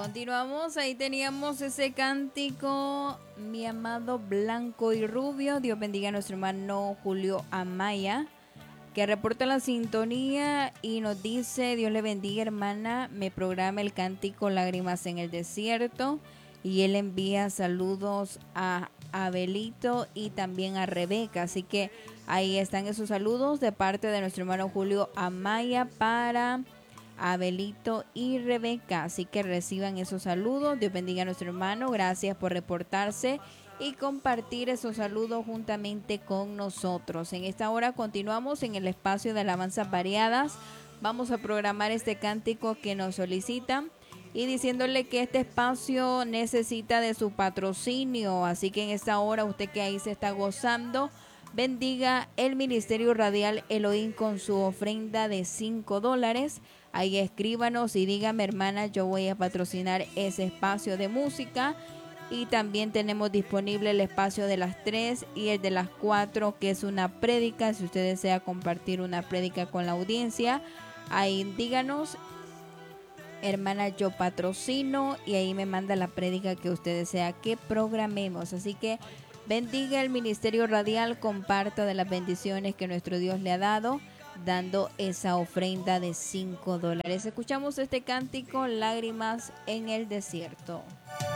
Continuamos, ahí teníamos ese cántico, mi amado blanco y rubio. Dios bendiga a nuestro hermano Julio Amaya, que reporta la sintonía y nos dice: Dios le bendiga, hermana, me programa el cántico Lágrimas en el Desierto, y él envía saludos a Abelito y también a Rebeca. Así que ahí están esos saludos de parte de nuestro hermano Julio Amaya para Abelito y Rebeca, así que reciban esos saludos. Dios bendiga a nuestro hermano, gracias por reportarse y compartir esos saludos juntamente con nosotros. En esta hora continuamos en el espacio de alabanzas variadas. Vamos a programar este cántico que nos solicitan y diciéndole que este espacio necesita de su patrocinio, así que en esta hora usted que ahí se está gozando, bendiga el Ministerio Radial Elohim con su ofrenda de $5. Ahí escríbanos y dígame: hermana, yo voy a patrocinar ese espacio de música. Y también tenemos disponible el espacio de las 3 y el de las 4, que es una prédica. Si usted desea compartir una prédica con la audiencia, ahí díganos: hermana, yo patrocino, y ahí me manda la prédica que usted desea que programemos. Así que bendiga el Ministerio Radial, comparta de las bendiciones que nuestro Dios le ha dado, dando esa ofrenda de $5. Escuchamos este cántico, Lágrimas en el Desierto.